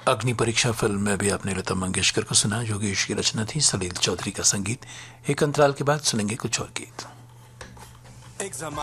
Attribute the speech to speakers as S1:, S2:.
S1: अग्नि परीक्षा फिल्म में भी आपने लता मंगेशकर को सुना। योगेश की रचना थी, सलील चौधरी का संगीत। एक अंतराल के बाद सुनेंगे कुछ और गीत।